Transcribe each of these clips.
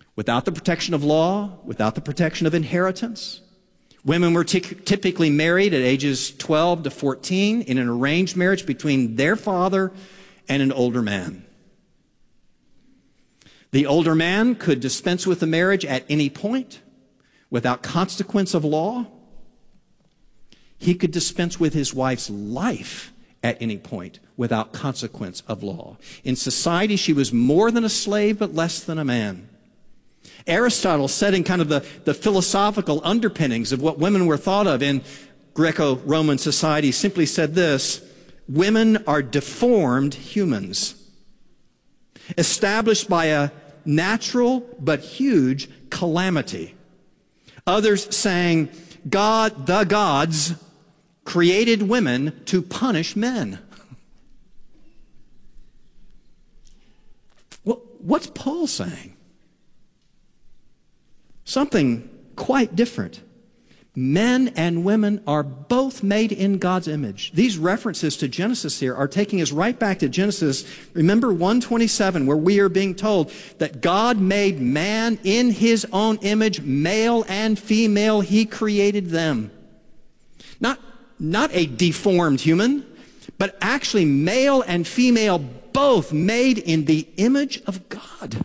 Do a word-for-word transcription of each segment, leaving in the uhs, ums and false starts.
Without the protection of law, without the protection of inheritance. Women were t- typically married at ages twelve to fourteen in an arranged marriage between their father and an older man. The older man could dispense with the marriage at any point without consequence of law. He could dispense with his wife's life at any point without consequence of law. In society, she was more than a slave, but less than a man. Aristotle said in kind of the, the philosophical underpinnings of what women were thought of in Greco-Roman society, simply said this: women are deformed humans, established by a natural but huge calamity. Others saying, God, the gods, created women to punish men. Well, what's Paul saying? Something quite different. Men and women are both made in God's image. These references to Genesis here are taking us right back to Genesis. Remember one twenty-seven, where we are being told that God made man in his own image, male and female, he created them. Not, not a deformed human, but actually male and female, both made in the image of God.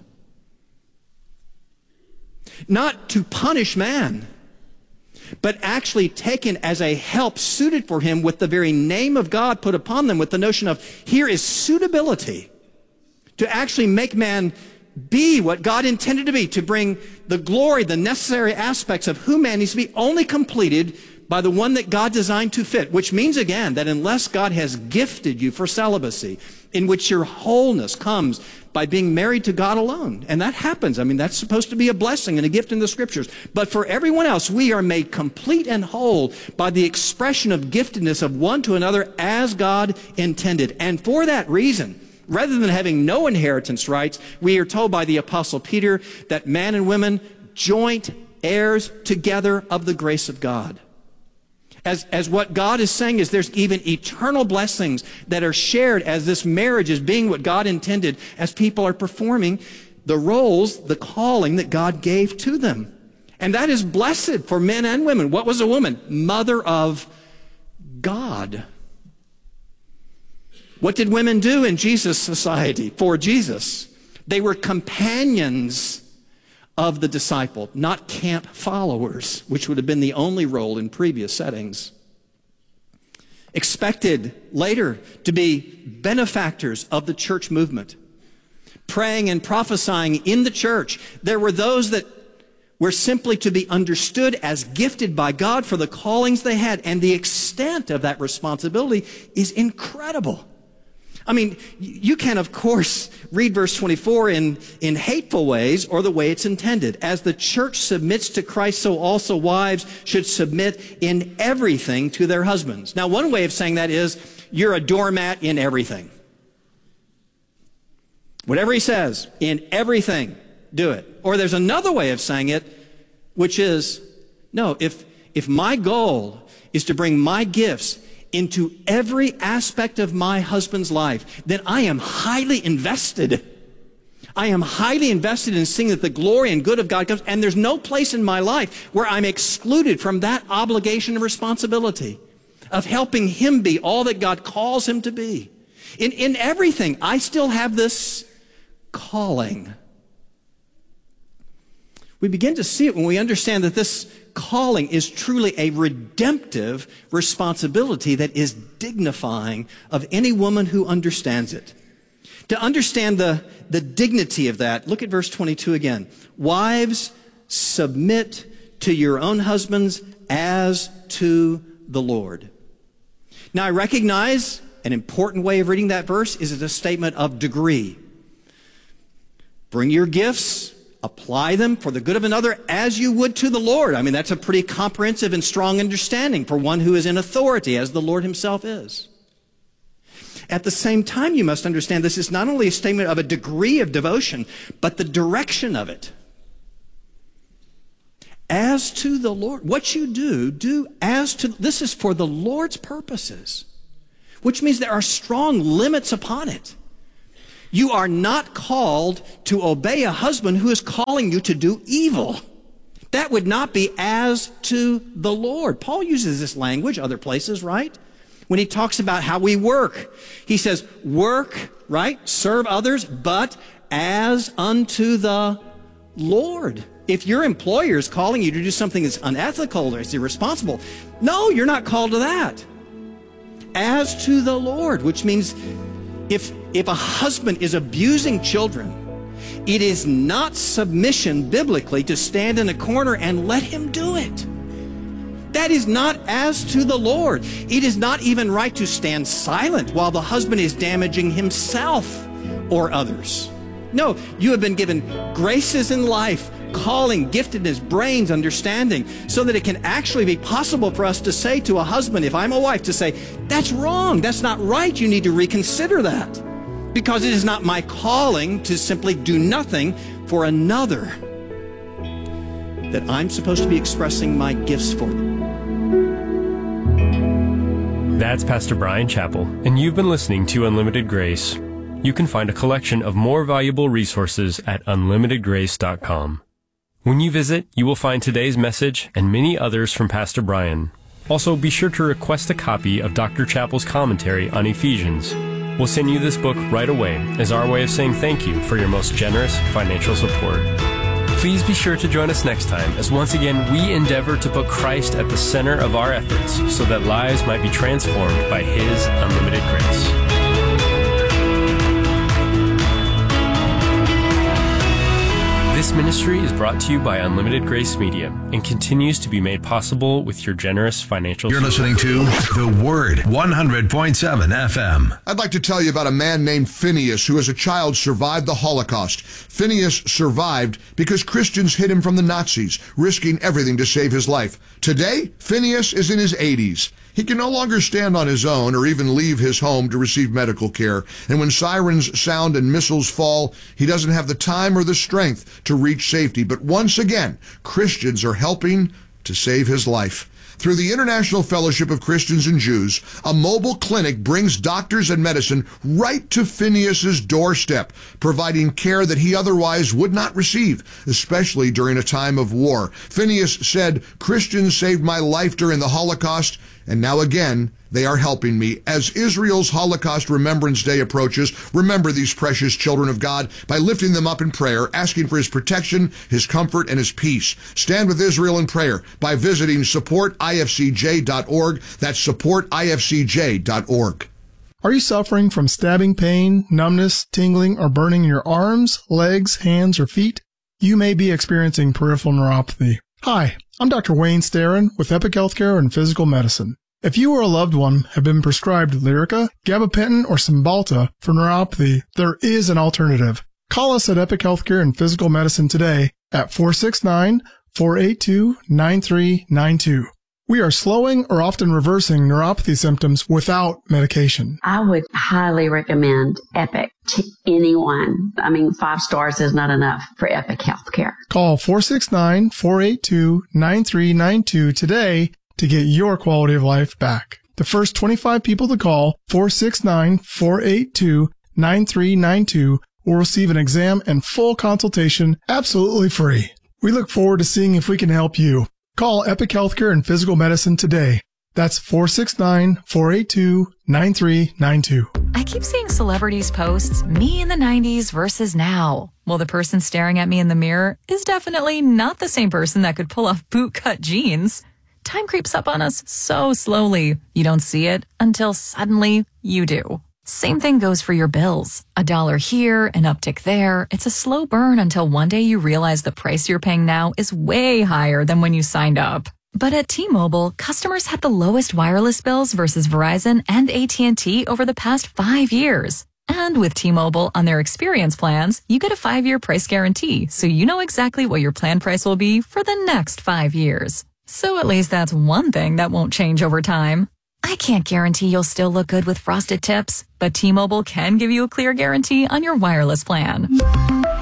Not to punish man, but actually taken as a help suited for him with the very name of God put upon them, with the notion of here is suitability to actually make man be what God intended to be, to bring the glory, the necessary aspects of who man needs to be, only completed by the one that God designed to fit, which means again that unless God has gifted you for celibacy, in which your wholeness comes by being married to God alone. And that happens. I mean, that's supposed to be a blessing and a gift in the Scriptures. But for everyone else, we are made complete and whole by the expression of giftedness of one to another as God intended. And for that reason, rather than having no inheritance rights, we are told by the Apostle Peter that man and women joint heirs together of the grace of God. As, as what God is saying is there's even eternal blessings that are shared as this marriage is being what God intended, as people are performing the roles, the calling that God gave to them. And that is blessed for men and women. What was a woman? Mother of God. What did women do in Jesus' society for Jesus? They were companions of the disciple, not camp followers, which would have been the only role in previous settings. Expected later to be benefactors of the church movement, praying and prophesying in the church. There were those that were simply to be understood as gifted by God for the callings they had, and the extent of that responsibility is incredible. I mean, you can, of course, read verse twenty-four in, in hateful ways or the way it's intended. As the church submits to Christ, so also wives should submit in everything to their husbands. Now, one way of saying that is you're a doormat in everything. Whatever he says, in everything, do it. Or there's another way of saying it, which is, no, if, if my goal is to bring my gifts into every aspect of my husband's life, then I am highly invested. I am highly invested in seeing that the glory and good of God comes, and there's no place in my life where I'm excluded from that obligation and responsibility of helping him be all that God calls him to be. In, in everything, I still have this calling. We begin to see it when we understand that this calling is truly a redemptive responsibility that is dignifying of any woman who understands it. To understand the, the dignity of that, look at verse twenty-two again. Wives, submit to your own husbands as to the Lord. Now, I recognize an important way of reading that verse is a statement of degree. Bring your gifts, apply them for the good of another as you would to the Lord. I mean, that's a pretty comprehensive and strong understanding for one who is in authority, as the Lord himself is. At the same time, you must understand this is not only a statement of a degree of devotion, but the direction of it. As to the Lord, what you do, do as to, this is for the Lord's purposes, which means there are strong limits upon it. You are not called to obey a husband who is calling you to do evil. That would not be as to the Lord. Paul uses this language other places, right? When he talks about how we work, he says, work, right? Serve others, but as unto the Lord. If your employer is calling you to do something that's unethical or it's irresponsible, no, you're not called to that. As to the Lord, which means if, if a husband is abusing children, it is not submission biblically to stand in a corner and let him do it. That is not as to the Lord. It is not even right to stand silent while the husband is damaging himself or others. No, you have been given graces in life, calling, giftedness, brains, understanding, so that it can actually be possible for us to say to a husband, if I'm a wife, to say, that's wrong, that's not right, you need to reconsider that. Because it is not my calling to simply do nothing for another, that I'm supposed to be expressing my gifts for them. That's Pastor Bryan Chapell, and you've been listening to Unlimited Grace. You can find a collection of more valuable resources at unlimited grace dot com. When you visit, you will find today's message and many others from Pastor Bryan. Also, be sure to request a copy of Doctor Chapell's commentary on Ephesians. We'll send you this book right away as our way of saying thank you for your most generous financial support. Please be sure to join us next time as once again we endeavor to put Christ at the center of our efforts so that lives might be transformed by His unlimited grace. This ministry is brought to you by Unlimited Grace Media and continues to be made possible with your generous financial You're support. listening to The Word, one hundred point seven F M. I'd like to tell you about a man named Phineas who as a child survived the Holocaust. Phineas survived because Christians hid him from the Nazis, risking everything to save his life. Today, Phineas is in his eighties. He can no longer stand on his own or even leave his home to receive medical care. And when sirens sound and missiles fall, he doesn't have the time or the strength to reach safety. But once again, Christians are helping to save his life. Through the International Fellowship of Christians and Jews, a mobile clinic brings doctors and medicine right to Phineas's doorstep, providing care that he otherwise would not receive, especially during a time of war. Phineas said, "Christians saved my life during the Holocaust, and now again, they are helping me." As Israel's Holocaust Remembrance Day approaches, remember these precious children of God by lifting them up in prayer, asking for His protection, His comfort, and His peace. Stand with Israel in prayer by visiting support I F C J dot org. That's support I F C J dot org. Are you suffering from stabbing pain, numbness, tingling, or burning in your arms, legs, hands, or feet? You may be experiencing peripheral neuropathy. Hi, I'm Doctor Wayne Starin with Epic Healthcare and Physical Medicine. If you or a loved one have been prescribed Lyrica, gabapentin, or Cymbalta for neuropathy, there is an alternative. Call us at Epic Healthcare and Physical Medicine today at four six nine, four eight two, nine three nine two. We are slowing or often reversing neuropathy symptoms without medication. I would highly recommend Epic to anyone. I mean, five stars is not enough for Epic Healthcare. Call four six nine, four eight two, nine three nine two today to get your quality of life back. The first twenty-five people to call four six nine, four eight two, nine three nine two will receive an exam and full consultation absolutely free. We look forward to seeing if we can help you. Call Epic Healthcare and Physical Medicine today. That's four six nine, four eight two, nine three nine two. I keep seeing celebrities posts, me in the nineties versus now. Well, the person staring at me in the mirror is definitely not the same person that could pull off bootcut jeans. Time creeps up on us so slowly. You don't see it until suddenly you do. Same thing goes for your bills. A dollar here, an uptick there. It's a slow burn until one day you realize the price you're paying now is way higher than when you signed up. But at T-Mobile, customers had the lowest wireless bills versus Verizon and A T and T over the past five years. And with T-Mobile on their experience plans, you get a five-year price guarantee, so you know exactly what your plan price will be for the next five years. So at least that's one thing that won't change over time. I can't guarantee you'll still look good with frosted tips, but T-Mobile can give you a clear guarantee on your wireless plan. The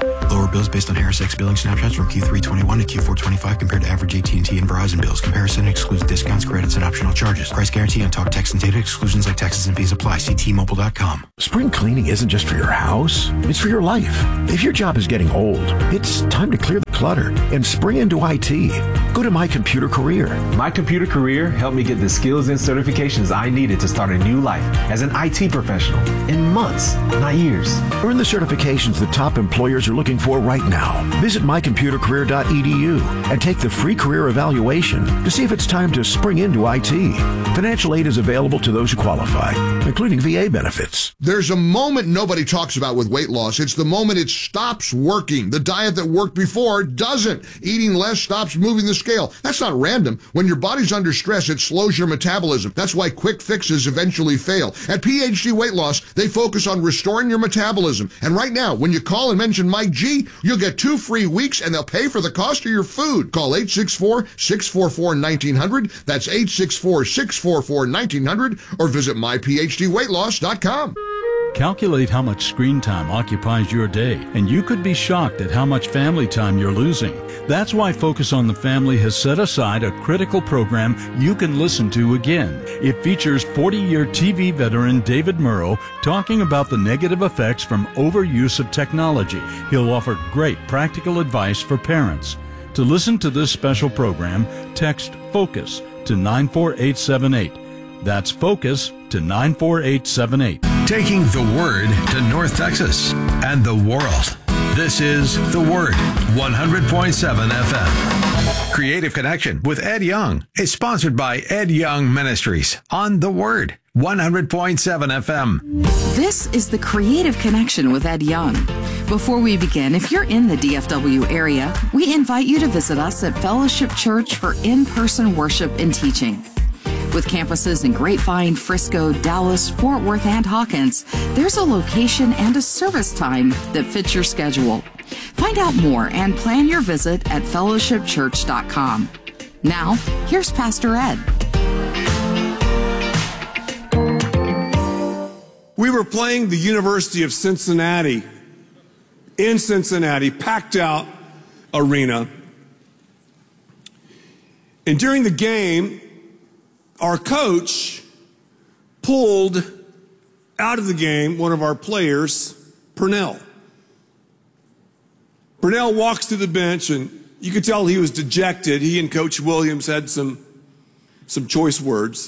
lower bills based on Harris X billing snapshots from Q three twenty-one to Q four twenty-five compared to average A T and T and Verizon bills. Comparison excludes discounts, credits, and optional charges. Price guarantee on talk, text, and data. Exclusions like taxes and fees apply. See T Mobile dot com. Spring cleaning isn't just for your house, it's for your life. If your job is getting old, it's time to clear the clutter and spring into I T. Go to My Computer Career. My Computer Career helped me get the skills and certifications I needed to start a new life as an I T professional in months, not years. Earn the certifications that top employers are looking for right now. Visit my computer career dot e d u and take the free career evaluation to see if it's time to spring into I T. Financial aid is available to those who qualify, including V A benefits. There's a moment nobody talks about with weight loss. It's the moment it stops working. The diet that worked before doesn't. Eating less stops moving the scale. That's not random. When your body's under stress, it slows your metabolism. That's why quick fixes eventually fail. At P H D Weight Loss, they focus on restoring your metabolism. And right now, when you call and mention Mike G, you'll get two free weeks and they'll pay for the cost of your food. Call eight six four, six four four, one nine zero zero. That's eight six four, six four four, one nine zero zero or visit my p h d weight loss dot com. Calculate how much screen time occupies your day, and you could be shocked at how much family time you're losing. That's why Focus on the Family has set aside a critical program you can listen to again. It features forty-year T V veteran David Murrow talking about the negative effects from overuse of technology. He'll offer great practical advice for parents. To listen to this special program, text FOCUS to nine four eight seven eight. That's FOCUS to nine four eight seven eight. Taking the Word to North Texas and the world. This is The Word, one hundred point seven F M. Creative Connection with Ed Young is sponsored by Ed Young Ministries on The Word, one hundred point seven F M. This is the Creative Connection with Ed Young. Before we begin, if you're in the D F W area, we invite you to visit us at Fellowship Church for in-person worship and teaching. With campuses in Grapevine, Frisco, Dallas, Fort Worth, and Hawkins, there's a location and a service time that fits your schedule. Find out more and plan your visit at fellowship church dot com. Now, here's Pastor Ed. We were playing the University of Cincinnati in Cincinnati, packed out arena. And during the game, our coach pulled out of the game one of our players, Purnell. Purnell walks to the bench, and you could tell he was dejected. He and Coach Williams had some, some choice words.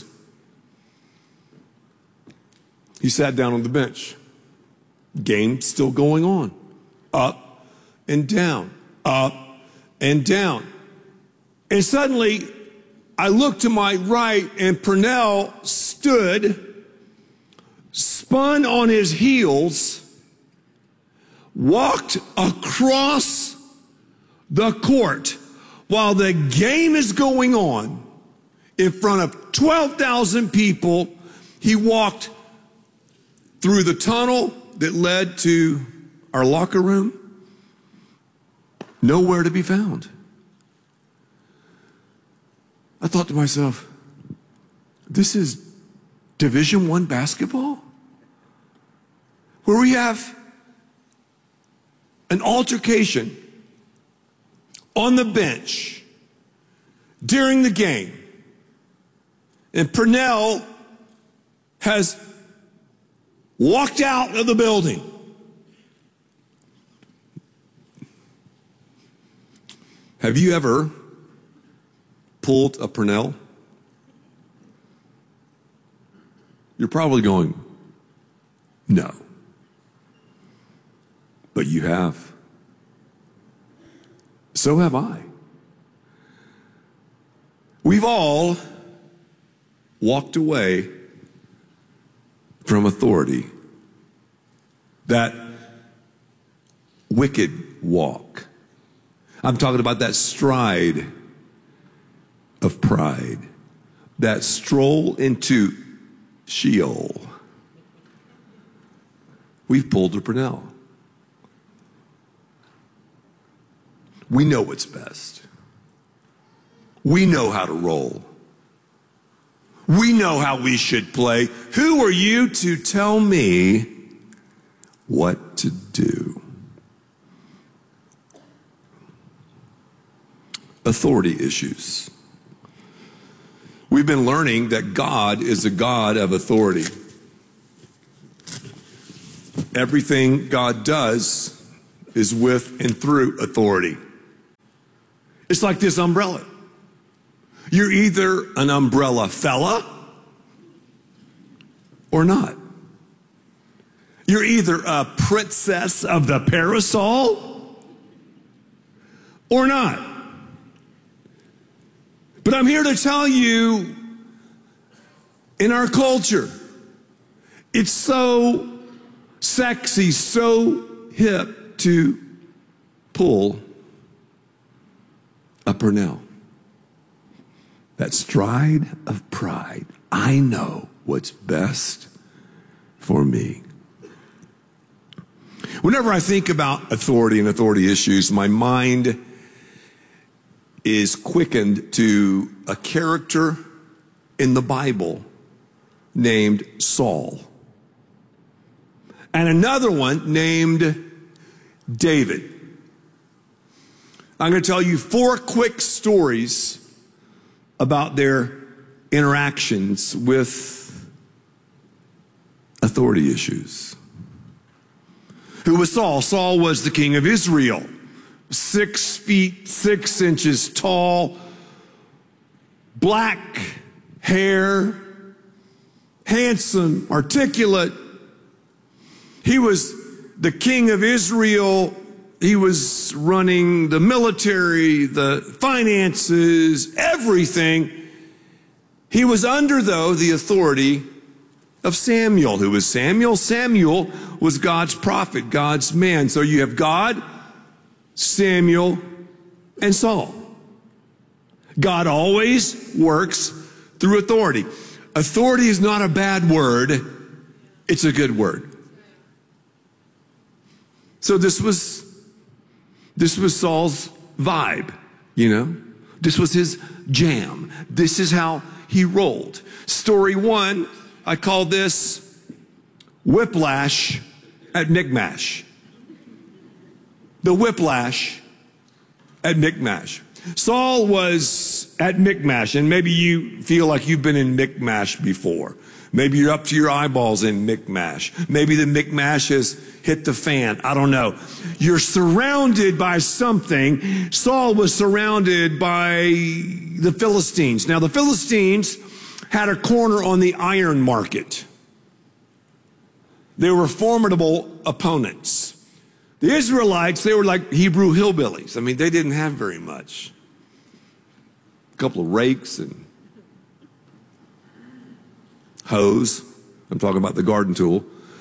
He sat down on the bench. Game still going on. Up and down, up and down. And suddenly, I looked to my right, and Purnell stood, spun on his heels, walked across the court while the game is going on in front of twelve thousand people. He walked through the tunnel that led to our locker room, nowhere to be found. I thought to myself, this is Division One basketball? Where we have an altercation on the bench during the game. And Purnell has walked out of the building. Have you ever pulled a Purnell? You're probably going, no. But you have. So have I. We've all walked away from authority. That wicked walk. I'm talking about that stride of pride, that stroll into Sheol. We've pulled a Purnell. We know what's best. We know how to roll. We know how we should play. Who are you to tell me what to do? authority issues. We've been learning that God is a God of authority. Everything God does is with and through authority. It's like this umbrella. You're either an umbrella fella or not. You're either a princess of the parasol or not. But I'm here to tell you, in our culture, it's so sexy, so hip to pull a Purnell. That stride of pride. I know what's best for me. Whenever I think about authority and authority issues, my mind is quickened to a character in the Bible named Saul, and another one named David. I'm going to tell you four quick stories about their interactions with authority issues. Who was Saul? Saul was the king of Israel. Six feet, six inches tall, black hair, handsome, articulate. He was the king of Israel. He was running the military, the finances, everything. He was under, though, the authority of Samuel. Who was Samuel? Samuel was God's prophet, God's man. So you have God, Samuel, and Saul. God always works through authority. Authority is not a bad word. It's a good word. So this was, this was Saul's vibe, you know. This was his jam. This is how he rolled. Story one, I call this whiplash at Michmash. The whiplash at Michmash. Saul was at Michmash, and maybe you feel like you've been in Michmash before. Maybe you're up to your eyeballs in Michmash. Maybe the Michmash has hit the fan. I don't know. You're surrounded by something. Saul was surrounded by the Philistines. Now, the Philistines had a corner on the iron market. They were formidable opponents. The Israelites, they were like Hebrew hillbillies. I mean, they didn't have very much. A couple of rakes and hoes. I'm talking about the garden tool.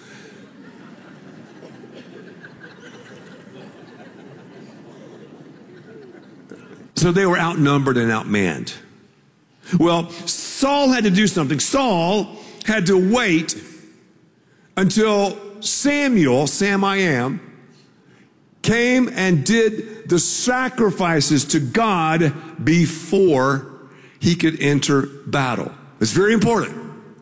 So they were outnumbered and outmanned. Well, Saul had to do something. Saul had to wait until Samuel, Sam I am, came and did the sacrifices to God before he could enter battle. It's very important.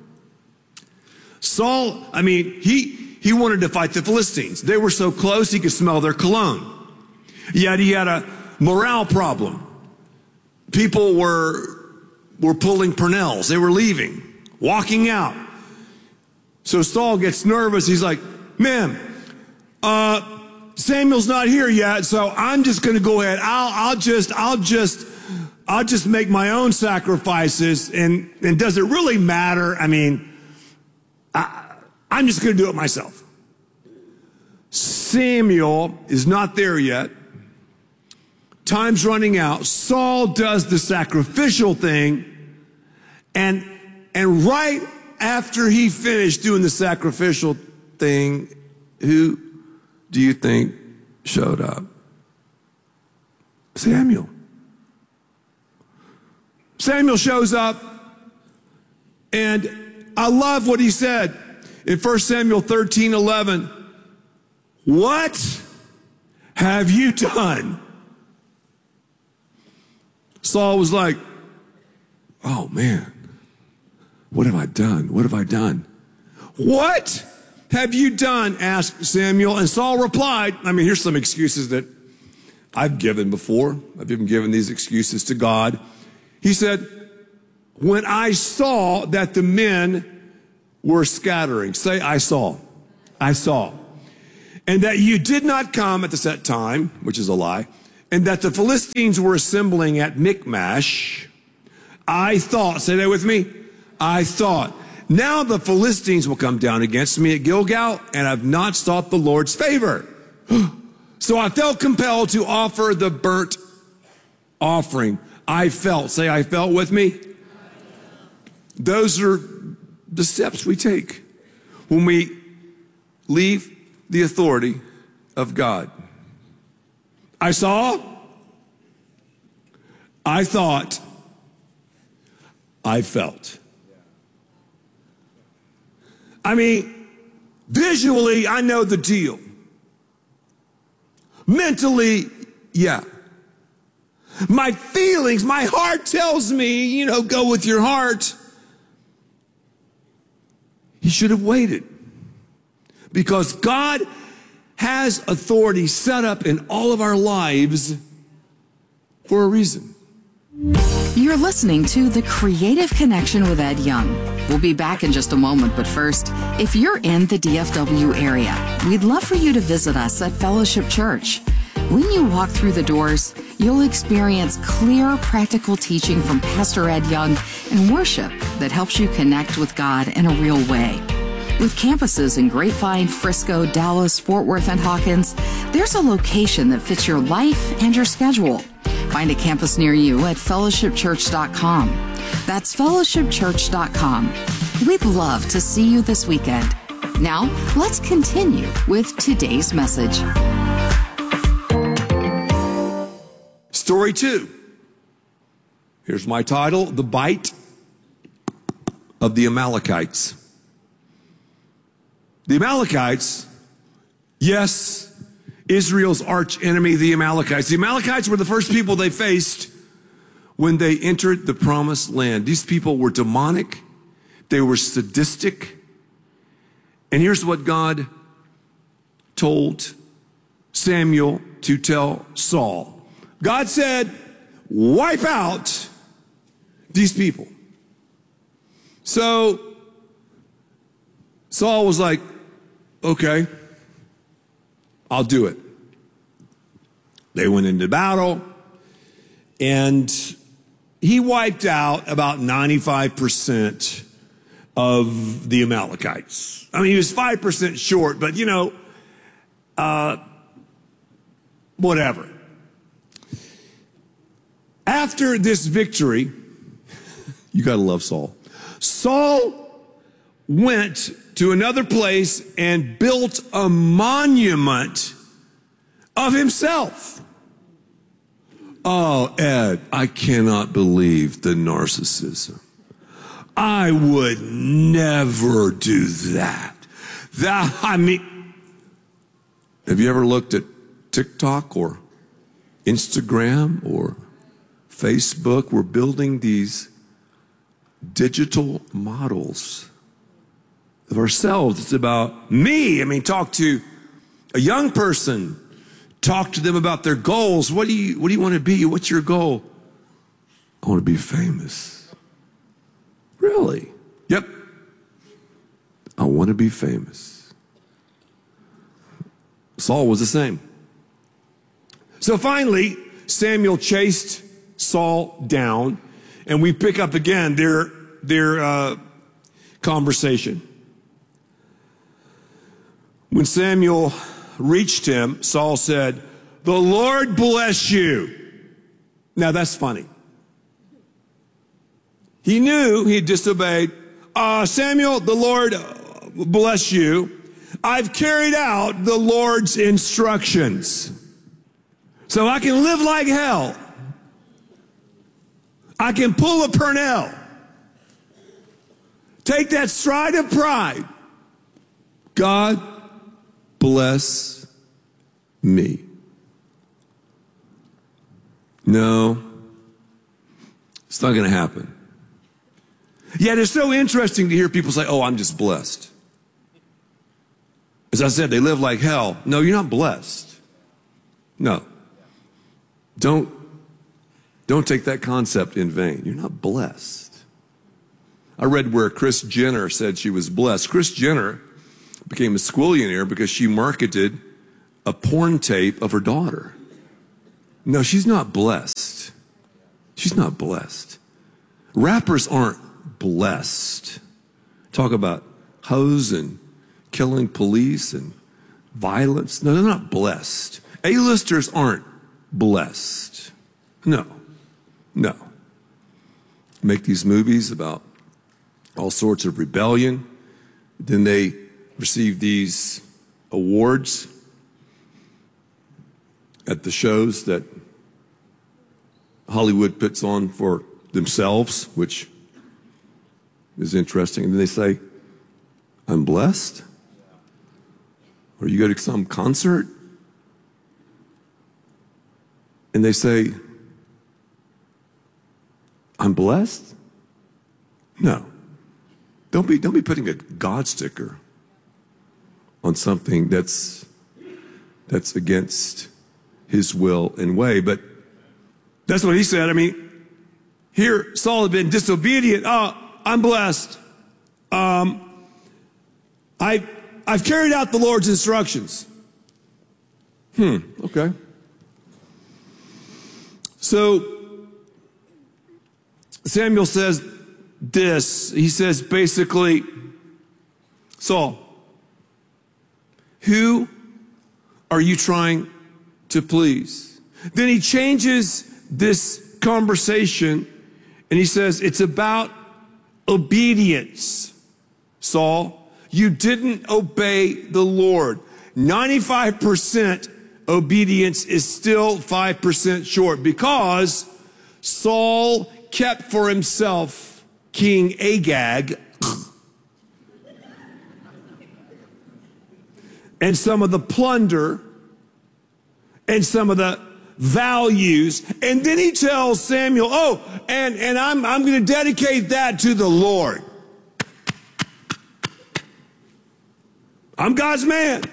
Saul, I mean, he, he wanted to fight the Philistines. They were so close he could smell their cologne. Yet he had a morale problem. People were, were pulling Purnells. They were leaving, walking out. So Saul gets nervous. He's like, man, uh, Samuel's not here yet, so I'm just going to go ahead. I'll, I'll just, I'll just, I'll just make my own sacrifices. And, and does it really matter? I mean, I, I'm just going to do it myself. Samuel is not there yet. Time's running out. Saul does the sacrificial thing. And, and right after he finished doing the sacrificial thing, who do you think showed up? Samuel. Samuel shows up, and I love what he said in First Samuel thirteen eleven. What have you done? Saul was like, oh man, what have I done? What have I done? What have you done? Asked Samuel. And Saul replied, I mean, here's some excuses that I've given before. I've even given these excuses to God. He said, when I saw that the men were scattering, say, I saw, I saw, and that you did not come at the set time, which is a lie, and that the Philistines were assembling at Michmash, I thought, say that with me, I thought, now the Philistines will come down against me at Gilgal, and I've not sought the Lord's favor. So I felt compelled to offer the burnt offering. I felt, say I felt with me. Those are the steps we take when we leave the authority of God. I saw, I thought, I felt. I mean, visually, I know the deal. Mentally, yeah. My feelings, my heart tells me, you know, go with your heart. He should have waited. Because God has authority set up in all of our lives for a reason. You're listening to The Creative Connection with Ed Young. We'll be back in just a moment, but first, if you're in the D F W area, we'd love for you to visit us at Fellowship Church. When you walk through the doors, you'll experience clear, practical teaching from Pastor Ed Young and worship that helps you connect with God in a real way. With campuses in Grapevine, Frisco, Dallas, Fort Worth, and Hawkins, there's a location that fits your life and your schedule. Find a campus near you at fellowship church dot com. That's fellowship church dot com. We'd love to see you this weekend. Now, let's continue with today's message. Story two. Here's my title, The Bite of the Amalekites. The Amalekites, yes, Israel's arch enemy, the Amalekites. The Amalekites were the first people they faced when they entered the promised land. These people were demonic. They were sadistic. And here's what God told Samuel to tell Saul. God said, wipe out these people. So Saul was like, okay, I'll do it. They went into battle, and he wiped out about ninety-five percent of the Amalekites. I mean, he was five percent short, but you know, uh, whatever. After this victory, you gotta love Saul. Saul went to another place and built a monument of himself. Oh, Ed, I cannot believe the narcissism. I would never do that. That, I mean, have you ever looked at TikTok or Instagram or Facebook? We're building these digital models of ourselves. It's about me. I mean, talk to a young person. Talk to them about their goals. What do you, what do you want to be? What's your goal? I want to be famous. Really? Yep. I want to be famous. Saul was the same. So finally, Samuel chased Saul down, and we pick up again their, their uh, conversation. When Samuel reached him, Saul said, "The Lord bless you." Now that's funny. He knew he disobeyed. Uh, Samuel, the Lord bless you. I've carried out the Lord's instructions. So I can live like hell. I can pull a Purnell. Take that stride of pride. God bless me. No, it's not going to happen. Yet it's so interesting to hear people say, oh, I'm just blessed. As I said, they live like hell. No, you're not blessed. No. Don't, don't take that concept in vain. You're not blessed. I read where Kris Jenner said she was blessed. Kris Jenner became a squillionaire because she marketed a porn tape of her daughter. No, she's not blessed. She's not blessed. Rappers aren't blessed. Talk about hoes and killing police and violence. No, they're not blessed. A-listers aren't blessed. No, no. Make these movies about all sorts of rebellion. Then they receive these awards at the shows that Hollywood puts on for themselves, which is interesting. And then they say, I'm blessed. Or you go to some concert and they say, I'm blessed? No. Don't be, don't be putting a God sticker on something that's, that's against his will and way. But that's what he said. I mean, here Saul had been disobedient. Oh, I'm blessed. Um, I, I've carried out the Lord's instructions. Hmm, okay. So Samuel says this. He says basically, Saul, who are you trying to please? Then he changes this conversation and he says, it's about obedience. Saul, you didn't obey the Lord. ninety-five percent obedience is still five percent short because Saul kept for himself King Agag and some of the plunder and some of the values. And then he tells Samuel, oh, and, and I'm, I'm going to dedicate that to the Lord. I'm God's man.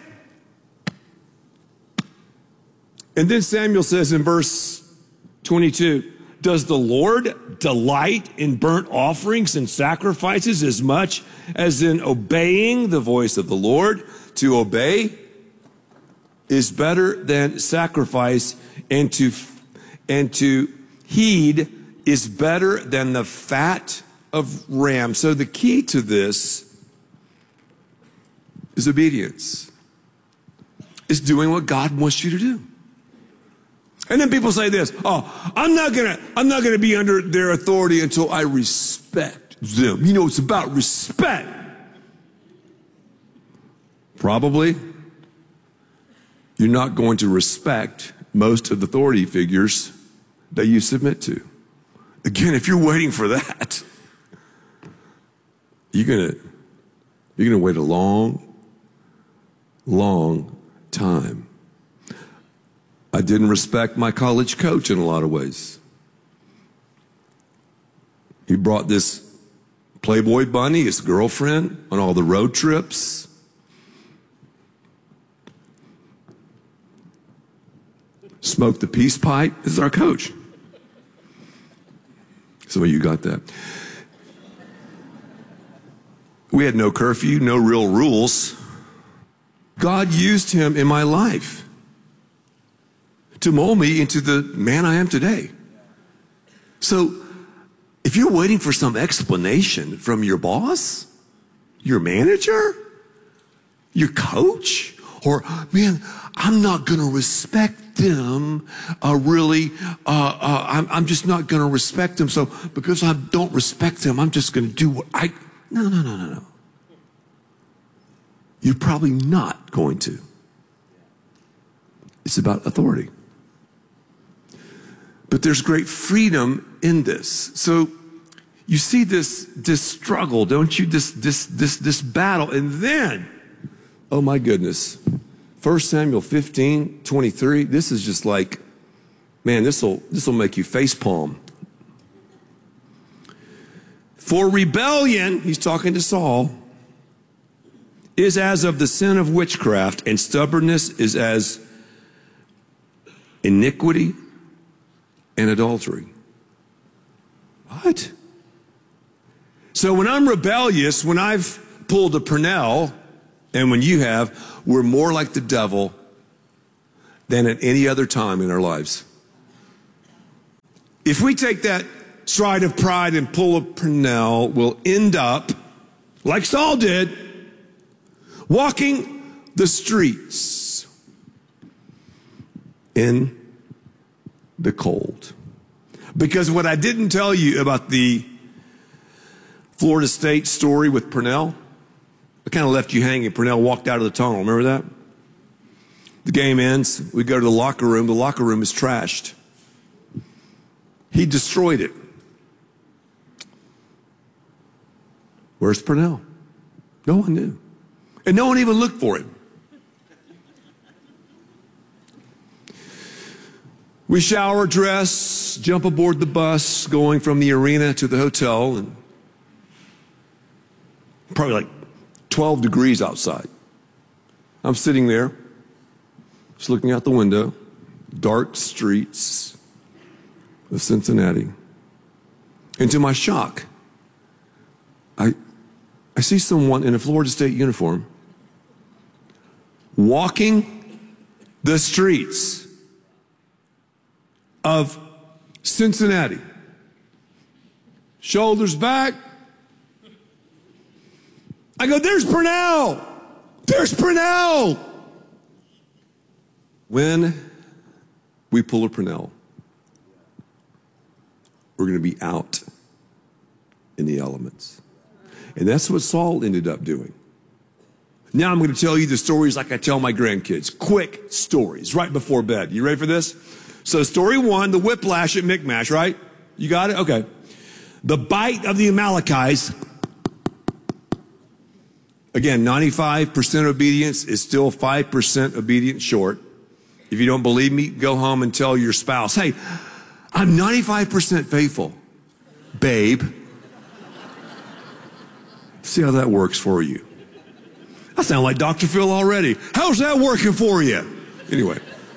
And then Samuel says in verse twenty-two, does the Lord delight in burnt offerings and sacrifices as much as in obeying the voice of the Lord? To obey is better than sacrifice, and to, and to heed is better than the fat of ram. So the key to this is obedience. It's doing what God wants you to do. And then people say this, oh, I'm not gonna, I'm not gonna be under their authority until I respect them. You know, it's about respect. Probably you're not going to respect most of the authority figures that you submit to. Again, if you're waiting for that, you're gonna, you're gonna wait a long, long time. I didn't respect my college coach in a lot of ways. He brought this Playboy bunny, his girlfriend, on all the road trips. Smoked the peace pipe. This is our coach. Some of you got that. We had no curfew, no real rules. God used him in my life to mold me into the man I am today. So if you're waiting for some explanation from your boss, your manager, your coach, or, man, I'm not going to respect them, uh, really, uh, uh, I'm, I'm just not going to respect them. So because I don't respect them, I'm just going to do what I, no, no, no, no, no. You're probably not going to. It's about authority. But there's great freedom in this. So you see this, this struggle, don't you? This, this, this, this battle. And then, oh my goodness, First Samuel fifteen, twenty-three, this is just like, man, this will, this will make you facepalm. For rebellion, he's talking to Saul, is as of the sin of witchcraft, and stubbornness is as iniquity and adultery. What? So when I'm rebellious, when I've pulled a Purnell, and when you have, we're more like the devil than at any other time in our lives. If we take that stride of pride and pull a Purnell, we'll end up, like Saul did, walking the streets in the cold. Because what I didn't tell you about the Florida State story with Purnell, I kind of left you hanging. Purnell walked out of the tunnel. Remember that? The game ends. We go to the locker room. The locker room is trashed. He destroyed it. Where's Purnell? No one knew. And no one even looked for him. We shower, dress, jump aboard the bus, going from the arena to the hotel, and probably like twelve degrees outside. I'm sitting there, just looking out the window, dark streets of Cincinnati. And to my shock, I, I see someone in a Florida State uniform walking the streets of Cincinnati. Shoulders back. I go, there's Purnell. There's Purnell. When we pull a Purnell, we're going to be out in the elements. And that's what Saul ended up doing. Now I'm going to tell you the stories like I tell my grandkids. Quick stories right before bed. You ready for this? So story one, the whiplash at Michmash, right? You got it? Okay. The bite of the Amalekites. Again, ninety-five percent obedience is still five percent obedience short. If you don't believe me, go home and tell your spouse, hey, I'm ninety-five percent faithful, babe. See how that works for you. I sound like Doctor Phil already. How's that working for you? Anyway.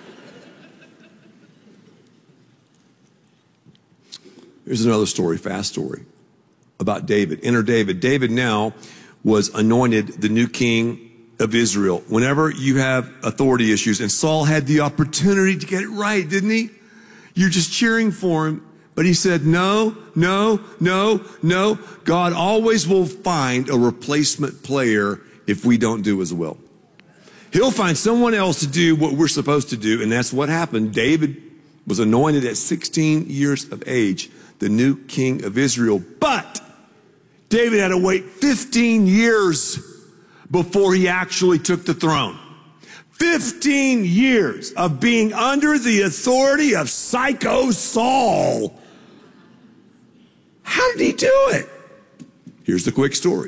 Here's another story, fast story, about David. Enter David. David now was anointed the new king of Israel. Whenever you have authority issues, and Saul had the opportunity to get it right, didn't he? You're just cheering for him. But he said, no, no, no, no. God always will find a replacement player if we don't do his will. He'll find someone else to do what we're supposed to do, and that's what happened. David was anointed at sixteen years of age, the new king of Israel. But David had to wait fifteen years before he actually took the throne. fifteen years of being under the authority of psycho Saul. How did he do it? Here's the quick story.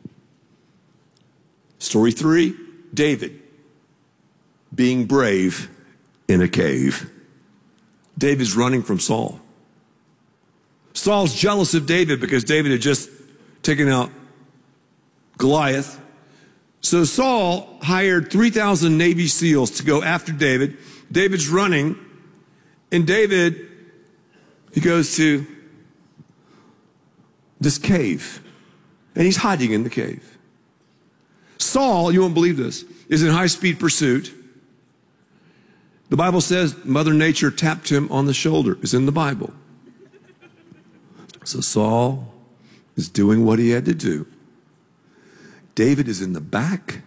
Story three, David being brave in a cave. David's running from Saul. Saul's jealous of David because David had just taken out Goliath. So Saul hired three thousand Navy SEALs to go after David. David's running, and David, he goes to this cave, and he's hiding in the cave. Saul, you won't believe this, is in high-speed pursuit. The Bible says Mother Nature tapped him on the shoulder. It's in the Bible. So Saul is doing what he had to do. David is in the back,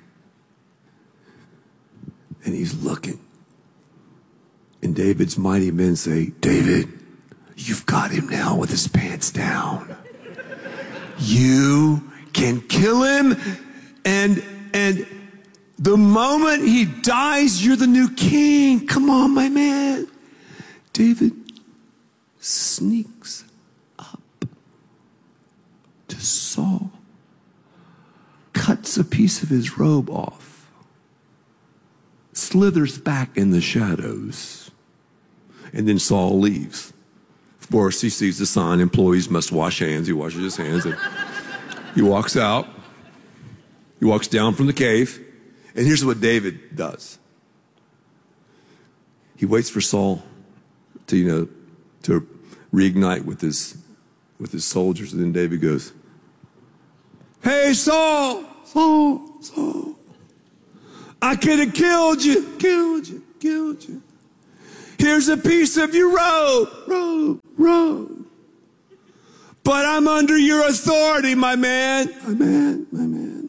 and he's looking. And David's mighty men say, David, you've got him now with his pants down. You can kill him, and and the moment he dies, you're the new king. Come on, my man. David sneaks up to Saul, cuts a piece of his robe off, slithers back in the shadows, and then Saul leaves. Of course, he sees the sign, employees must wash hands. He washes his hands, and he walks out. He walks down from the cave, and here's what David does. He waits for Saul to, you know, to reignite with his, with his soldiers. And then David goes, hey, Saul, Saul, Saul, I could have killed you, killed you, killed you. Here's a piece of your robe, robe, robe. But I'm under your authority, my man, my man, my man.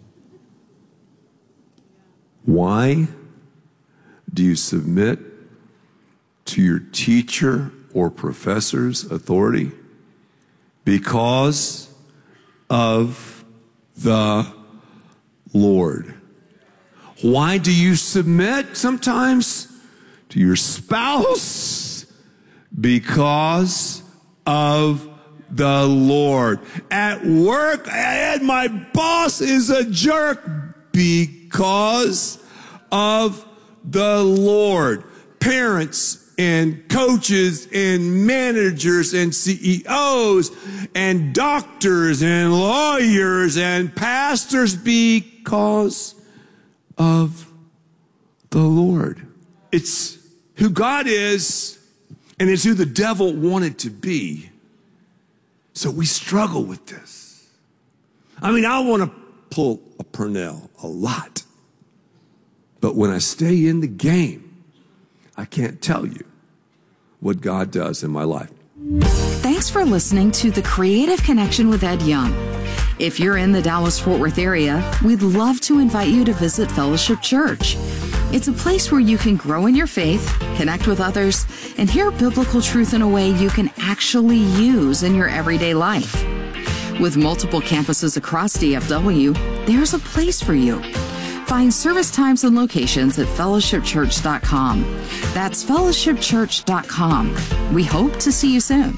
Why do you submit to your teacher or professor's authority? Because of the Lord. Why do you submit sometimes to your spouse? Because of the Lord. At work, and my boss is a jerk because of the Lord. Parents and coaches and managers and C E Os and doctors and lawyers and pastors because of the Lord. It's who God is, and it's who the devil wanted to be. So we struggle with this. I mean, I want to pull a Purnell a lot. But when I stay in the game, I can't tell you what God does in my life. Thanks for listening to The Creative Connection with Ed Young. If you're in the Dallas-Fort Worth area, we'd love to invite you to visit Fellowship Church. It's a place where you can grow in your faith, connect with others, and hear biblical truth in a way you can actually use in your everyday life. With multiple campuses across D F W, there's a place for you. Find service times and locations at fellowship church dot com. That's fellowship church dot com. We hope to see you soon.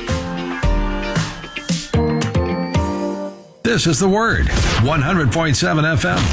This is The Word, one hundred point seven F M.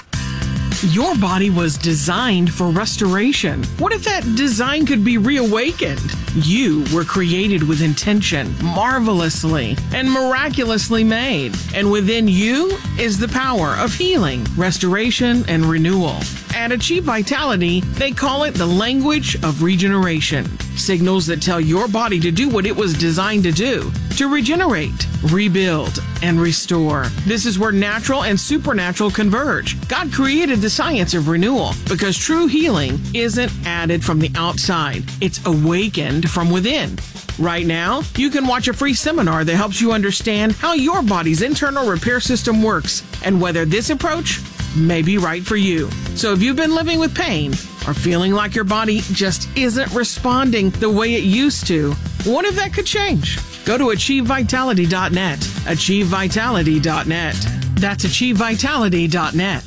Your body was designed for restoration. What if that design could be reawakened? You were created with intention, marvelously and miraculously made. And within you is the power of healing, restoration, and renewal. At Achieve Vitality, they call it the language of regeneration. Signals that tell your body to do what it was designed to do, to regenerate, rebuild, and restore. This is where natural and supernatural converge. God created the science of renewal because true healing isn't added from the outside. It's awakened from within. Right now, you can watch a free seminar that helps you understand how your body's internal repair system works and whether this approach may be right for you. So if you've been living with pain or feeling like your body just isn't responding the way it used to, what if that could change? Go to achieve vitality dot net. achieve vitality dot net. That's achieve vitality dot net.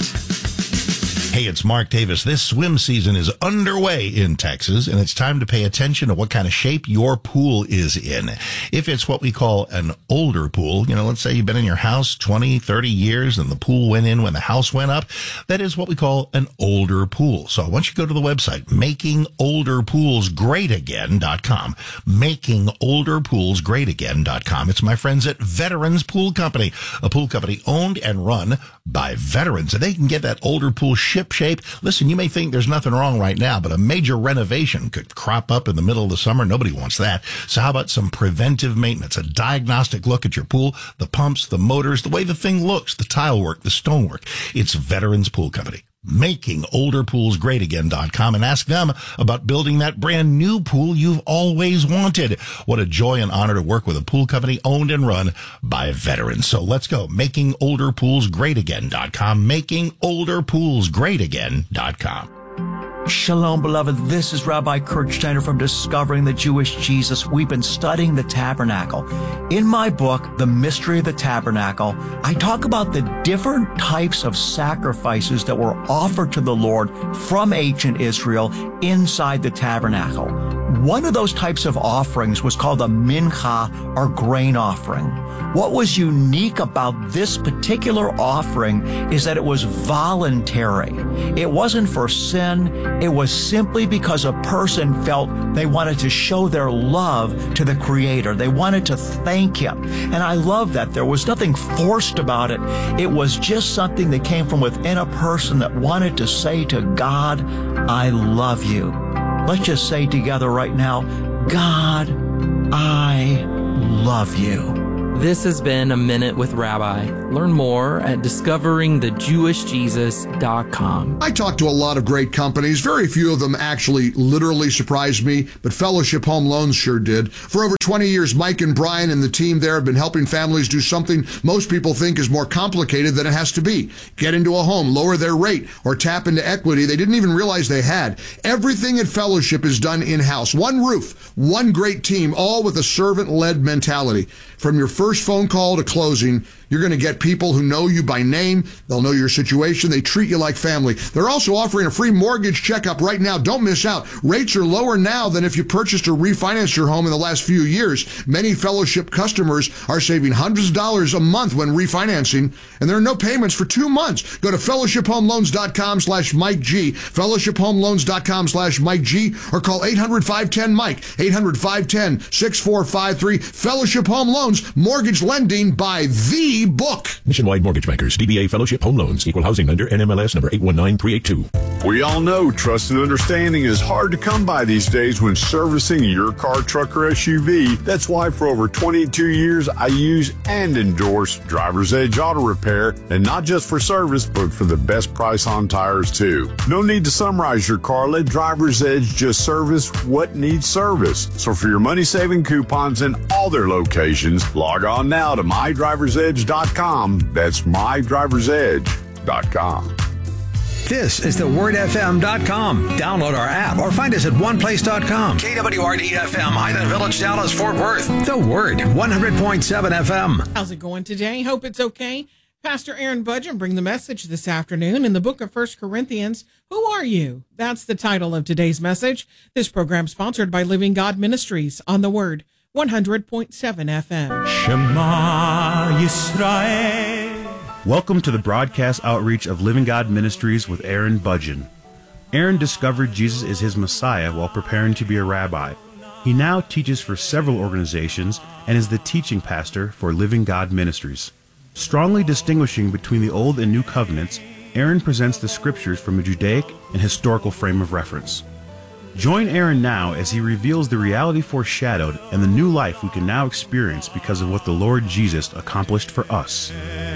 Hey, it's Mark Davis. This swim season is underway in Texas, and it's time to pay attention to what kind of shape your pool is in. If it's what we call an older pool, you know, let's say you've been in your house twenty, thirty years and the pool went in when the house went up, that is what we call an older pool. So I want you to go to the website, making older pools great again dot com. making older pools great again dot com. It's my friends at Veterans Pool Company, a pool company owned and run by veterans, and they can get that older pool ship shape. Listen, you may think there's nothing wrong right now, but a major renovation could crop up in the middle of the summer. Nobody wants that. So how about some preventive maintenance, a diagnostic look at your pool, the pumps, the motors, the way the thing looks, the tile work, the stonework. It's Veterans Pool Company. making older pools great again dot com, and ask them about building that brand new pool you've always wanted. What a joy and honor to work with a pool company owned and run by veterans. So let's go. making older pools great again dot com. making older pools great again dot com. Shalom, beloved. This is Rabbi Kurt Steiner from Discovering the Jewish Jesus. We've been studying the tabernacle. In my book, The Mystery of the Tabernacle, I talk about the different types of sacrifices that were offered to the Lord from ancient Israel inside the tabernacle. One of those types of offerings was called a mincha, or grain offering. What was unique about this particular offering is that it was voluntary. It wasn't for sin. It was simply because a person felt they wanted to show their love to the Creator. They wanted to thank Him. And I love that. There was nothing forced about it. It was just something that came from within a person that wanted to say to God, I love you. Let's just say together right now, God, love you. This has been A Minute with Rabbi. Learn more at discovering the jewish jesus dot com. I talked to a lot of great companies. Very few of them actually literally surprised me, but Fellowship Home Loans sure did. For over twenty years, Mike and Brian and the team there have been helping families do something most people think is more complicated than it has to be. Get into a home, lower their rate, or tap into equity they didn't even realize they had. Everything at Fellowship is done in-house. One roof, one great team, all with a servant-led mentality. From your first phone call to closing, you're going to get people who know you by name. They'll know your situation. They treat you like family. They're also offering a free mortgage checkup right now. Don't miss out. Rates are lower now than if you purchased or refinanced your home in the last few years. Many Fellowship customers are saving hundreds of dollars a month when refinancing, and there are no payments for two months. Go to fellowship home loans dot com slash Mike G, fellowship home loans dot com slash Mike G, or call eight hundred, five one zero, Mike, eight hundred, five one zero, six four five three. Fellowship Home Loans, mortgage lending by the book. Nationwide Mortgage Bankers, D B A Fellowship Home Loans, Equal Housing Lender, N M L S number eight one nine three eight two. We all know trust and understanding is hard to come by these days when servicing your car, truck, or S U V. That's why for over twenty-two years, I use and endorse Driver's Edge Auto Repair, and not just for service, but for the best price on tires, too. No need to summarize your car. Let Driver's Edge just service what needs service. So for your money-saving coupons in all their locations, log on now to my drivers edge dot com. That's my drivers edge dot com. This is the word f m dot com. Download our app or find us at one place dot com. K W R D F M, Highland Village, Dallas, Fort Worth. The Word, one hundred point seven F M. How's it going today? Hope it's okay. Pastor Aaron Budgen bring the message this afternoon in the book of First Corinthians. Who are you? That's the title of today's message. This program sponsored by Living God Ministries on the Word, one hundred point seven F M. Shema Yisrael. Welcome to the broadcast outreach of Living God Ministries with Aaron Budgen. Aaron discovered Jesus is his Messiah while preparing to be a rabbi. He now teaches for several organizations and is the teaching pastor for Living God Ministries. Strongly distinguishing between the Old and New Covenants, Aaron presents the scriptures from a Judaic and historical frame of reference. Join Aaron now as he reveals the reality foreshadowed and the new life we can now experience because of what the Lord Jesus accomplished for us.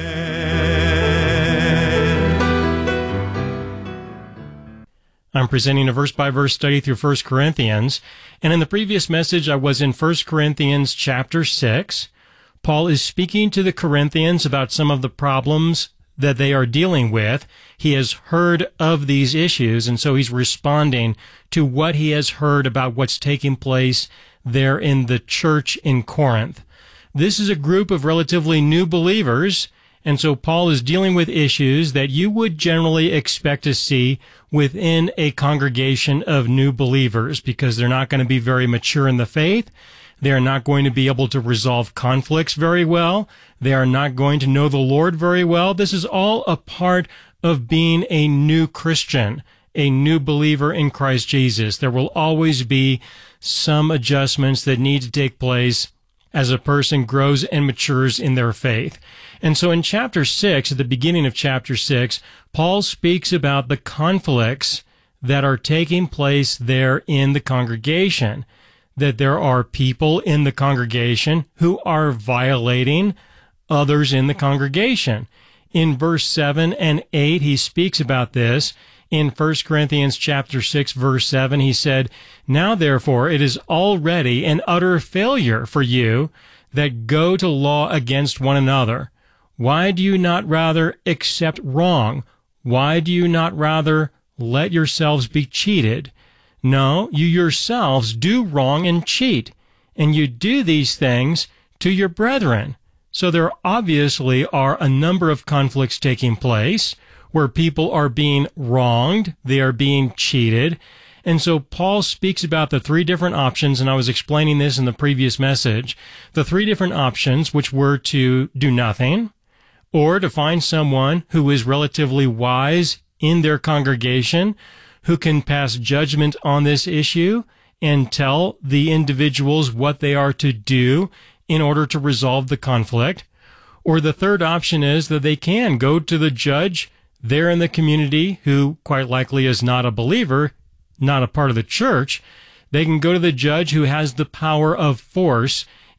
I'm presenting a verse-by-verse study through First Corinthians, and in the previous message I was in First Corinthians chapter six. Paul is speaking to the Corinthians about some of the problems that they are dealing with. He has heard of these issues, and so he's responding to what he has heard about what's taking place there in the church in Corinth. This is a group of relatively new believers, and so Paul is dealing with issues that you would generally expect to see within a congregation of new believers, because they're not going to be very mature in the faith. They are not going to be able to resolve conflicts very well. They are not going to know the Lord very well. This is all a part of being a new Christian, a new believer in Christ Jesus. There will always be some adjustments that need to take place as a person grows and matures in their faith. And so in chapter six, at the beginning of chapter six, Paul speaks about the conflicts that are taking place there in the congregation, that there are people in the congregation who are violating others in the congregation. In verse seven and eight, he speaks about this. In First Corinthians chapter six, verse seven, he said, "Now therefore it is already an utter failure for you that go to law against one another. Why do you not rather accept wrong? Why do you not rather let yourselves be cheated? No, you yourselves do wrong and cheat, and you do these things to your brethren." So there obviously are a number of conflicts taking place where people are being wronged, they are being cheated. And so Paul speaks about the three different options, and I was explaining this in the previous message, the three different options, which were to do nothing, or to find someone who is relatively wise in their congregation, who can pass judgment on this issue and tell the individuals what they are to do in order to resolve the conflict. Or the third option is that they can go to the judge there in the community, who quite likely is not a believer, not a part of the church. They can go to the judge who has the power of force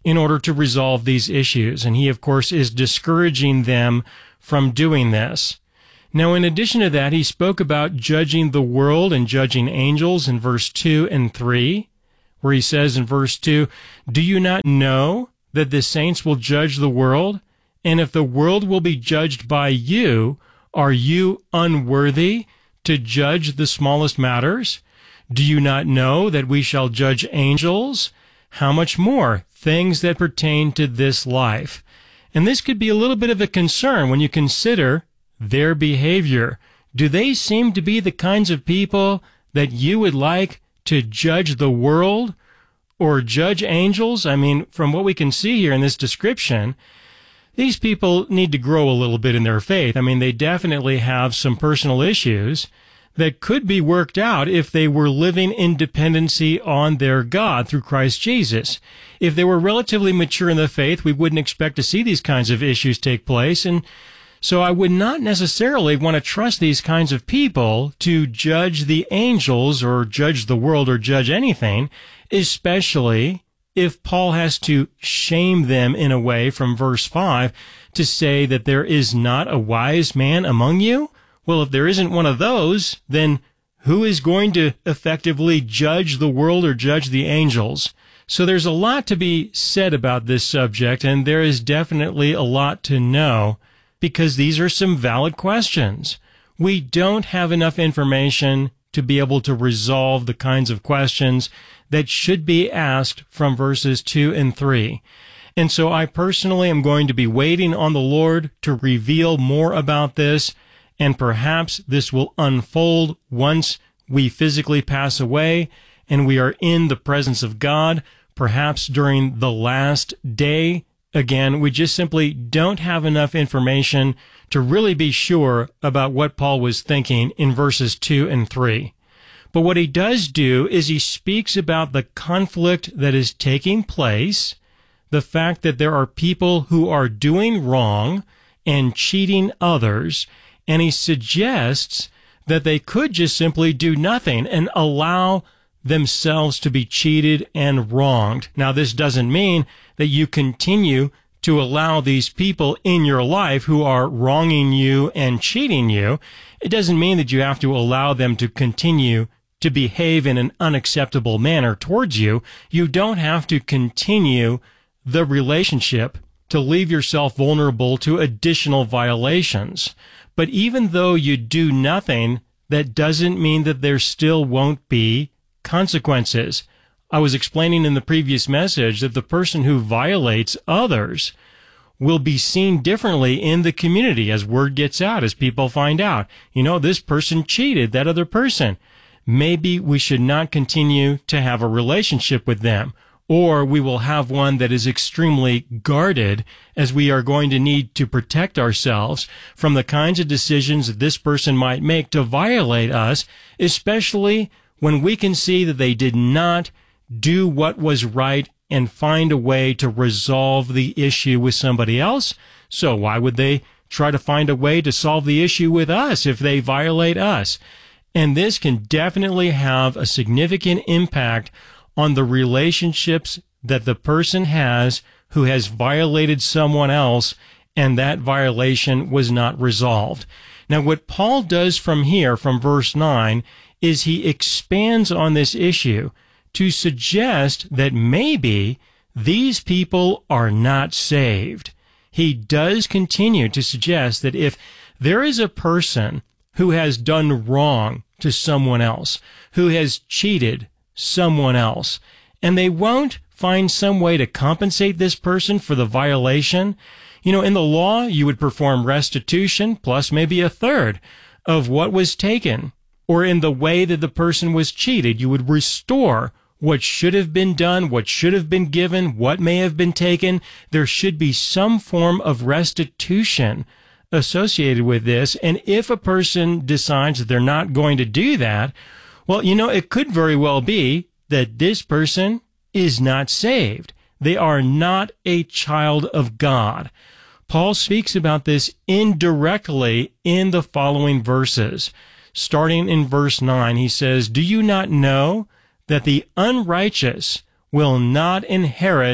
in order to resolve these issues. And he, of course, is discouraging them from doing this. Now, in addition to that, he spoke about judging the world and judging angels in verse two and three, where he says in verse two, "Do you not know that the saints will judge the world? And if the world will be judged by you, are you unworthy to judge the smallest matters? Do you not know that we shall judge angels? How much more things that pertain to this life?" And this could be a little bit of a concern when you consider their behavior. Do they seem to be the kinds of people that you would like to judge the world or judge angels? I mean, from what we can see here in this description, these people need to grow a little bit in their faith. I mean, they definitely have some personal issues that could be worked out if they were living in dependency on their God through Christ Jesus. If they were relatively mature in the faith, we wouldn't expect to see these kinds of issues take place. And so I would not necessarily want to trust these kinds of people to judge the angels or judge the world or judge anything, especially if Paul has to shame them in a way from verse five to say that there is not a wise man among you. Well, if there isn't one of those, then who is going to effectively judge the world or judge the angels? So there's a lot to be said about this subject, and there is definitely a lot to know, because these are some valid questions. We don't have enough information to be able to resolve the kinds of questions that should be asked from verses two and three. And so I personally am going to be waiting on the Lord to reveal more about this, and perhaps this will unfold once we physically pass away and we are in the presence of God, perhaps during the last day. Again, we just simply don't have enough information to really be sure about what Paul was thinking in verses two and three. But what he does do is he speaks about the conflict that is taking place, the fact that there are people who are doing wrong and cheating others, and he suggests that they could just simply do nothing and allow themselves to be cheated and wronged. Now, this doesn't mean that you continue to allow these people in your life who are wronging you and cheating you. It doesn't mean that you have to allow them to continue to behave in an unacceptable manner towards you. You don't have to continue the relationship to leave yourself vulnerable to additional violations. But even though you do nothing, that doesn't mean that there still won't be consequences. I was explaining in the previous message that the person who violates others will be seen differently in the community as word gets out, as people find out, you know, this person cheated that other person. Maybe we should not continue to have a relationship with them, or we will have one that is extremely guarded, as we are going to need to protect ourselves from the kinds of decisions that this person might make to violate us, especially when we can see that they did not do what was right and find a way to resolve the issue with somebody else. So why would they try to find a way to solve the issue with us if they violate us? And this can definitely have a significant impact on the relationships that the person has who has violated someone else, and that violation was not resolved. Now, what Paul does from here, from verse nine, is he expands on this issue to suggest that maybe these people are not saved. He does continue to suggest that if there is a person who has done wrong to someone else, who has cheated someone else, and they won't find some way to compensate this person for the violation, you know, in the law, you would perform restitution plus maybe a third of what was taken. Or in the way that the person was cheated, you would restore what should have been done, what should have been given, what may have been taken. There should be some form of restitution associated with this. And if a person decides that they're not going to do that, well, you know, it could very well be that this person is not saved. They are not a child of God. Paul speaks about this indirectly in the following verses. Starting in verse nine, he says, "Do you not know that the unrighteous will not inherit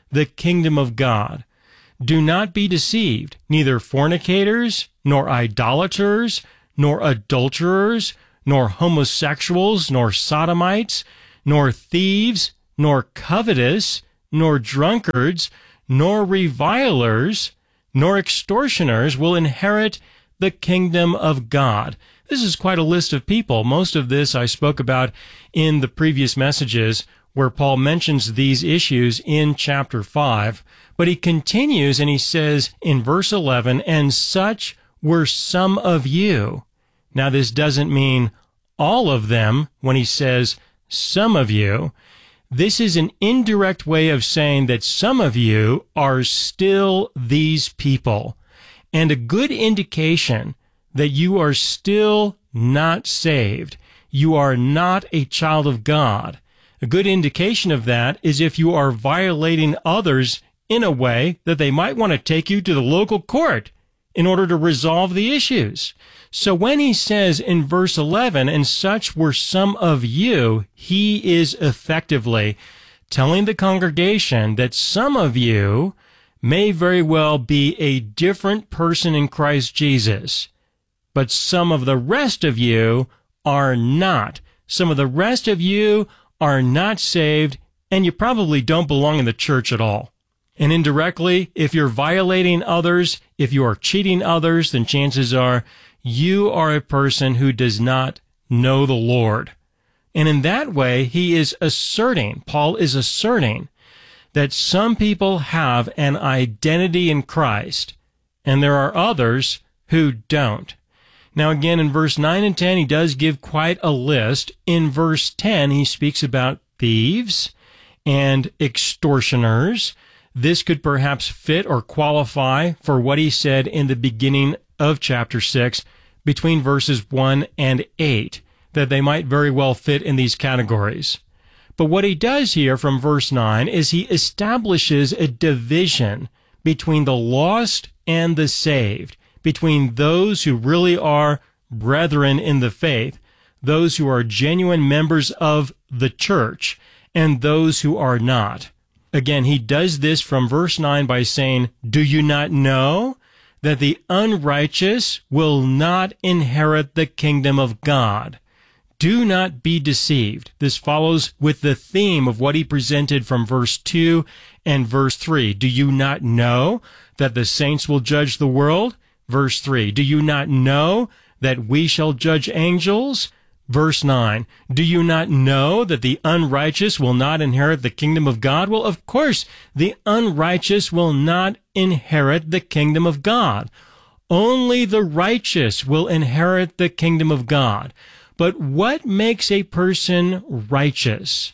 the kingdom of God. Do not be deceived, neither fornicators, nor idolaters, nor adulterers, nor homosexuals, nor sodomites, nor thieves, nor covetous, nor drunkards, nor revilers, nor extortioners will inherit the kingdom of God. This is quite a list of people. Most of this I spoke about in the previous messages where Paul mentions these issues in chapter five. But he continues and he says in verse eleven, and such were some of you. Now this doesn't mean all of them when he says some of you. This is an indirect way of saying that some of you are still these people. And a good indication that you are still not saved, you are not a child of God. A good indication of that is if you are violating others in a way that they might want to take you to the local court in order to resolve the issues. So when he says in verse eleven, and such were some of you, he is effectively telling the congregation that some of you may very well be a different person in Christ Jesus, but some of the rest of you are not. Some of the rest of you are not saved, and you probably don't belong in the church at all. And indirectly, if you're violating others, if you are cheating others, then chances are you are a person who does not know the Lord. And in that way, he is asserting, Paul is asserting, that some people have an identity in Christ, and there are others who don't. Now again, in verse nine and ten, he does give quite a list. In verse ten, he speaks about thieves and extortioners. This could perhaps fit or qualify for what he said in the beginning of chapter six, between verses one and eight, that they might very well fit in these categories. But what he does here from verse nine is he establishes a division between the lost and the saved, between those who really are brethren in the faith, those who are genuine members of the church, and those who are not. Again, he does this from verse nine by saying, do you not know that the unrighteous will not inherit the kingdom of God? Do not be deceived. This follows with the theme of what he presented from verse two and verse three. Do you not know that the saints will judge the world? Verse three. Do you not know that we shall judge angels? Verse nine. Do you not know that the unrighteous will not inherit the kingdom of God? Well, of course, the unrighteous will not inherit the kingdom of God. Only the righteous will inherit the kingdom of God. But what makes a person righteous?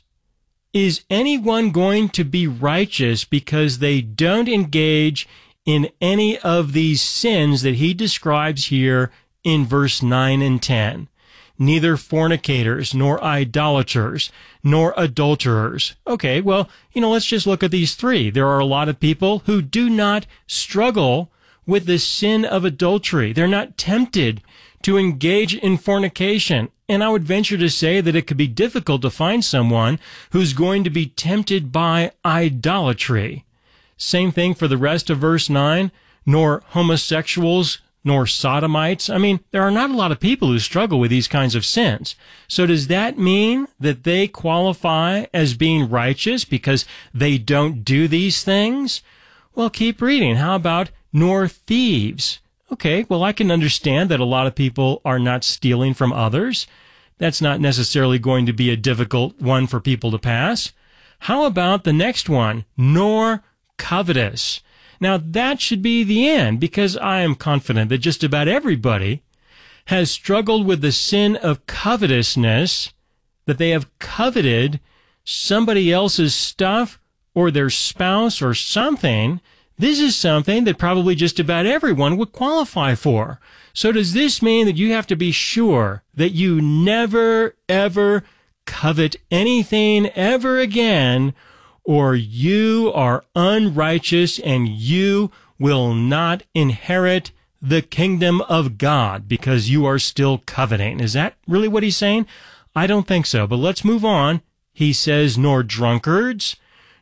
Is anyone going to be righteous because they don't engage in any of these sins that he describes here in verse nine and ten? Neither fornicators, nor idolaters, nor adulterers. Okay, well, you know, let's just look at these three. There are a lot of people who do not struggle with the sin of adultery. They're not tempted to engage in fornication. And I would venture to say that it could be difficult to find someone who's going to be tempted by idolatry. Same thing for the rest of verse nine, nor homosexuals, nor sodomites. I mean, there are not a lot of people who struggle with these kinds of sins. So does that mean that they qualify as being righteous because they don't do these things? Well, keep reading. How about nor thieves? Okay, well, I can understand that a lot of people are not stealing from others. That's not necessarily going to be a difficult one for people to pass. How about the next one? Nor covetous. Now, that should be the end, because I am confident that just about everybody has struggled with the sin of covetousness, that they have coveted somebody else's stuff or their spouse or something. This is something that probably just about everyone would qualify for. So does this mean that you have to be sure that you never, ever covet anything ever again, or you are unrighteous and you will not inherit the kingdom of God because you are still coveting? Is that really what he's saying? I don't think so, but let's move on. He says, nor drunkards,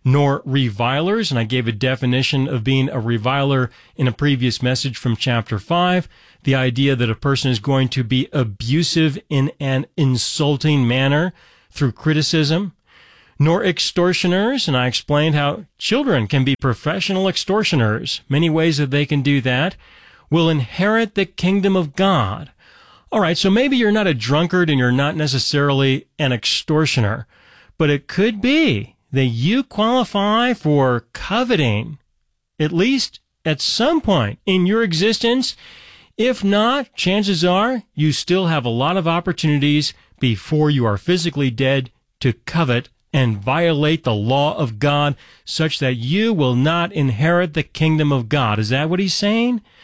nor revilers, and I gave a definition of being a reviler in a previous message from chapter five, the idea that a person is going to be abusive in an insulting manner through criticism, nor extortioners, and I explained how children can be professional extortioners, many ways that they can do that, will inherit the kingdom of God. All right, so maybe you're not a drunkard and you're not necessarily an extortioner, but it could be that you qualify for coveting, at least at some point in your existence. If not, chances are you still have a lot of opportunities before you are physically dead to covet and violate the law of God such that you will not inherit the kingdom of God. Is that what he's saying?